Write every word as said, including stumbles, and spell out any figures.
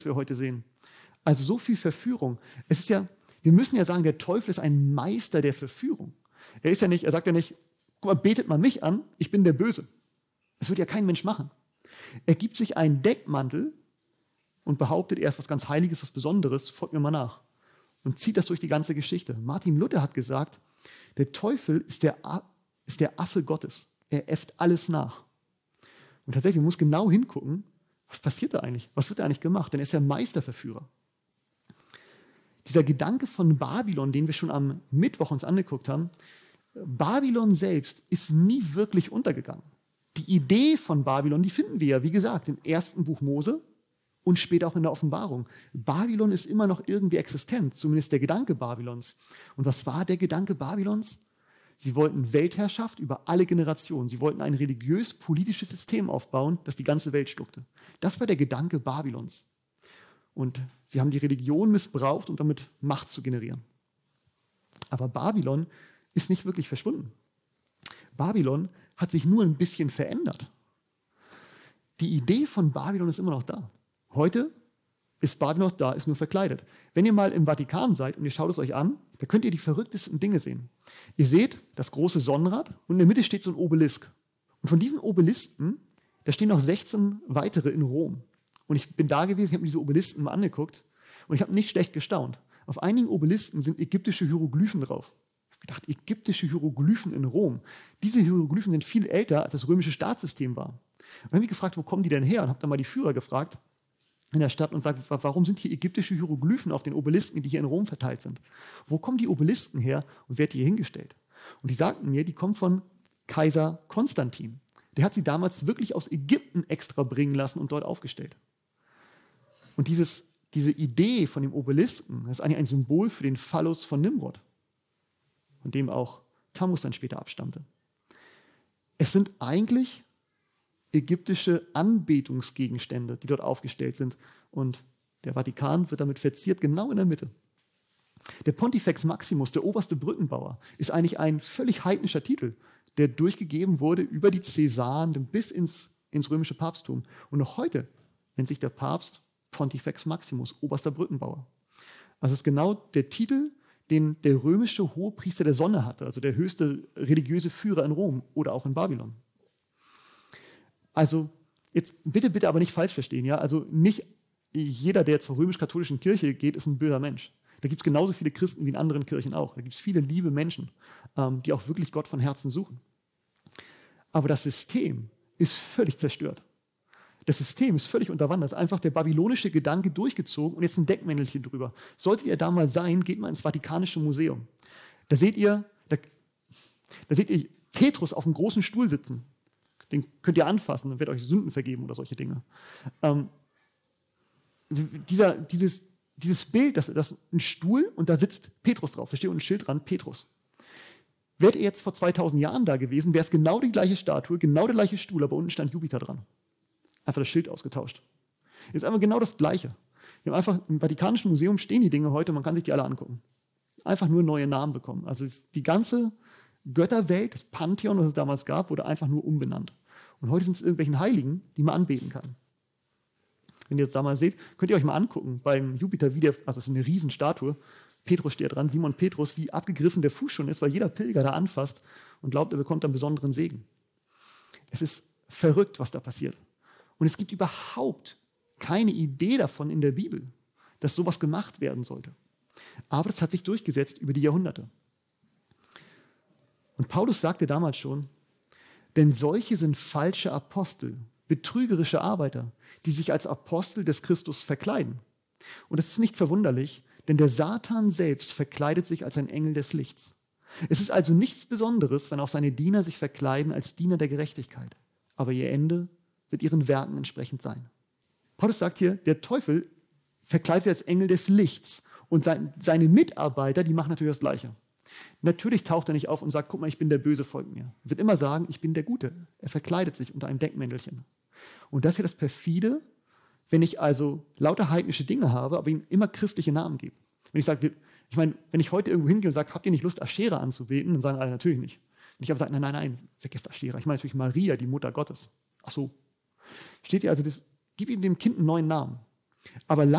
wir heute sehen. Also so viel Verführung. Es ist ja, wir müssen ja sagen, der Teufel ist ein Meister der Verführung. Er ist ja nicht, er sagt ja nicht, guck mal, betet mal mich an, ich bin der Böse. Das wird ja kein Mensch machen. Er gibt sich einen Deckmantel und behauptet, er ist was ganz Heiliges, was Besonderes, folgt mir mal nach. Und zieht das durch die ganze Geschichte. Martin Luther hat gesagt, der Teufel ist der, ist der Affe Gottes. Er äfft alles nach. Und tatsächlich, man muss genau hingucken, was passiert da eigentlich? Was wird da eigentlich gemacht? Denn er ist ja Meisterverführer. Dieser Gedanke von Babylon, den wir schon am Mittwoch uns angeguckt haben, Babylon selbst ist nie wirklich untergegangen. Die Idee von Babylon, die finden wir ja, wie gesagt, im ersten Buch Mose und später auch in der Offenbarung. Babylon ist immer noch irgendwie existent, zumindest der Gedanke Babylons. Und was war der Gedanke Babylons? Sie wollten Weltherrschaft über alle Generationen. Sie wollten ein religiös-politisches System aufbauen, das die ganze Welt schluckte. Das war der Gedanke Babylons. Und sie haben die Religion missbraucht, um damit Macht zu generieren. Aber Babylon ist nicht wirklich verschwunden. Babylon hat sich nur ein bisschen verändert. Die Idee von Babylon ist immer noch da. Heute ist Babylon noch da, ist nur verkleidet. Wenn ihr mal im Vatikan seid und ihr schaut es euch an, da könnt ihr die verrücktesten Dinge sehen. Ihr seht das große Sonnenrad und in der Mitte steht so ein Obelisk. Und von diesen Obelisken, da stehen noch sechzehn weitere in Rom. Und ich bin da gewesen, ich habe mir diese Obelisken mal angeguckt und ich habe nicht schlecht gestaunt. Auf einigen Obelisken sind ägyptische Hieroglyphen drauf. Ich habe gedacht, ägyptische Hieroglyphen in Rom. Diese Hieroglyphen sind viel älter, als das römische Staatssystem war. Und dann habe ich gefragt, wo kommen die denn her? Und habe dann mal die Führer gefragt in der Stadt und sagt, warum sind hier ägyptische Hieroglyphen auf den Obelisken, die hier in Rom verteilt sind? Wo kommen die Obelisken her und wer hat die hier hingestellt? Und die sagten mir, die kommen von Kaiser Konstantin. Der hat sie damals wirklich aus Ägypten extra bringen lassen und dort aufgestellt. Und dieses, diese Idee von dem Obelisken, das ist eigentlich ein Symbol für den Phallus von Nimrod, von dem auch Tammuz dann später abstammte. Es sind eigentlich ägyptische Anbetungsgegenstände, die dort aufgestellt sind. Und der Vatikan wird damit verziert, genau in der Mitte. Der Pontifex Maximus, der oberste Brückenbauer, ist eigentlich ein völlig heidnischer Titel, der durchgegeben wurde über die Cäsaren bis ins, ins römische Papsttum. Und noch heute nennt sich der Papst Pontifex Maximus, oberster Brückenbauer. Also es ist genau der Titel, den der römische Hohepriester der Sonne hatte, also der höchste religiöse Führer in Rom oder auch in Babylon. Also jetzt bitte, bitte aber nicht falsch verstehen. Ja? Also nicht jeder, der zur römisch-katholischen Kirche geht, ist ein böser Mensch. Da gibt es genauso viele Christen wie in anderen Kirchen auch. Da gibt es viele liebe Menschen, ähm, die auch wirklich Gott von Herzen suchen. Aber das System ist völlig zerstört. Das System ist völlig unterwandert. Es ist einfach der babylonische Gedanke durchgezogen und jetzt ein Deckmäntelchen drüber. Solltet ihr da mal sein, geht mal ins Vatikanische Museum. Da seht ihr, da, da seht ihr Petrus auf einem großen Stuhl sitzen. Den könnt ihr anfassen, dann wird euch Sünden vergeben oder solche Dinge. Ähm, dieser, dieses, dieses Bild, das, das ist ein Stuhl und da sitzt Petrus drauf. Da steht ein Schild dran, Petrus. Wärt ihr jetzt vor zweitausend Jahren da gewesen, wäre es genau die gleiche Statue, genau der gleiche Stuhl, aber unten stand Jupiter dran. Einfach das Schild ausgetauscht. Ist einfach genau das Gleiche. Wir haben einfach, im Vatikanischen Museum stehen die Dinge heute, man kann sich die alle angucken. Einfach nur neue Namen bekommen. Also die ganze Götterwelt, das Pantheon, das es damals gab, wurde einfach nur umbenannt. Und heute sind es irgendwelchen Heiligen, die man anbeten kann. Wenn ihr das da mal seht, könnt ihr euch mal angucken, beim Jupiter, wie der, also es ist eine Riesenstatue, Petrus steht dran, Simon Petrus, wie abgegriffen der Fuß schon ist, weil jeder Pilger da anfasst und glaubt, er bekommt einen besonderen Segen. Es ist verrückt, was da passiert. Und es gibt überhaupt keine Idee davon in der Bibel, dass sowas gemacht werden sollte. Aber das hat sich durchgesetzt über die Jahrhunderte. Und Paulus sagte damals schon, denn solche sind falsche Apostel, betrügerische Arbeiter, die sich als Apostel des Christus verkleiden. Und das ist nicht verwunderlich, denn der Satan selbst verkleidet sich als ein Engel des Lichts. Es ist also nichts Besonderes, wenn auch seine Diener sich verkleiden als Diener der Gerechtigkeit. Aber ihr Ende wird ihren Werken entsprechend sein. Paulus sagt hier, der Teufel verkleidet sich als Engel des Lichts und seine Mitarbeiter, die machen natürlich das Gleiche. Natürlich taucht er nicht auf und sagt, guck mal, ich bin der Böse, folgt mir. Er wird immer sagen, ich bin der Gute. Er verkleidet sich unter einem Deckmäntelchen. Und das ist ja das Perfide, wenn ich also lauter heidnische Dinge habe, aber ihm immer christliche Namen gebe. Wenn ich sage, ich meine, wenn ich heute irgendwo hingehe und sage, habt ihr nicht Lust, Aschera anzubeten? Dann sagen alle, natürlich nicht. Und ich aber sage, nein, nein, nein, vergesst Aschera. Ich meine natürlich Maria, die Mutter Gottes. Ach so. Steht ihr also, das, gib ihm dem Kind einen neuen Namen. Aber